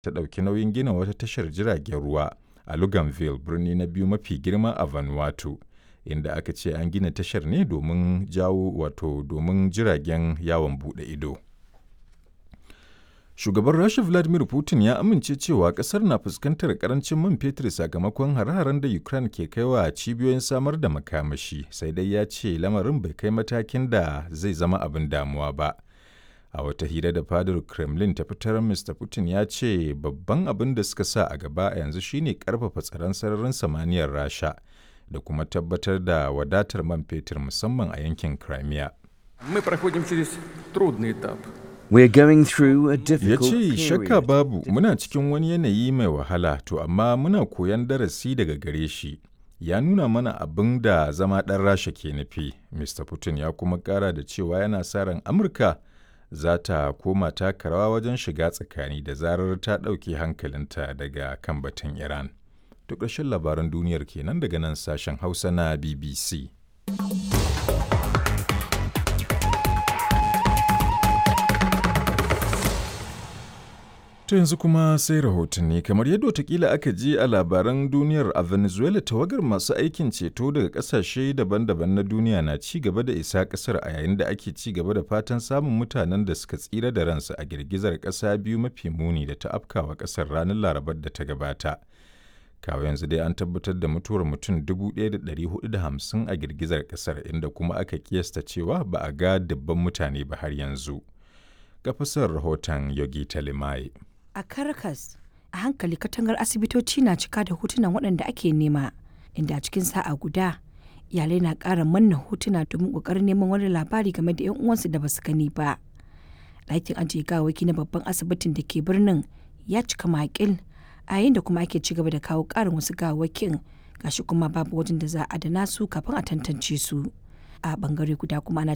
ta ɗauki nauyin gina wata tashar jiragen ruwa a Luganville, birni na biyu mafi girma a Vanuatu, inda aka ce an gina tashar ne domin jiragen yawon buɗe ido. Shugaban Rasha Vladimir Putin ya amince cewa ƙasar na fuskantar ƙarancin man fetur sakamakon hare-haren da Ukraine ke kaiwa cibiyoyin samar da makamashi, sai dai ya ce lamarin bai kai matakin da zai zama abin damuwa ba. A wata hira da fadar Kremlin ta fitar, Mr. Putin ya ce babban abin da suka sa a gaba a yanzu shine ƙarfafa tsaron sararin samaniyar Rasha da kuma tabbatar da wadatar man fetur musamman a yankin Crimea. We're going through a Ya difficult ce shakka period. babu muna cikin wani yanayi mai wahala to amma muna koyon darasi daga gare shi. Ya nuna mana abin da zama ɗan Rasha ke nufi. Mr. Putin ya kuma ƙara da cewa yana sa ran Amurka za ta koma taka rawa wajen shiga tsakani da zarar ta ɗauke hankalinta daga kan batun Iran. To ƙarshen labaran duniyar kenan daga nan sashen Hausa na BBC. To yanzu kuma sai rahotanni kamar yadda watakila aka ji a labaran duniyar a Venezuela tawagar masu aikin ceto daga kasashe daban-daban na duniya na ci gaba da isa kasar a yayin da ake ci gaba da fatan samun mutanen da suka tsira da ransu a girgizar kasa biyu mafi muni da ta afkawa kasar ranar Larabar da ta gabata. Kawo yanzu dai an tabbatar da mutuwar mutum 1,450 a girgizar kasar inda kuma aka kiyasta cewa ba a ga dubban mutane ba har yanzu. Ga fasar rahoton Yogi Talimai. A Caracas, a hankali katangar asibitoci na cika da hotunan waɗanda ake nema, inda a cikin sa'a guda iyalai na ƙara manna hotuna domin ƙoƙarin neman wani labari game da 'yan uwansu da basu gani ba. Ɗakin ajiye gawaki na babban asibitin da ke birnin ya cika makil, a yayin da kuma ake ci gaba da kawo ƙarin wasu gawakin, gashi kuma babu wajen da za a adana su kafin a tantance su. A ɓangare guda kuma ana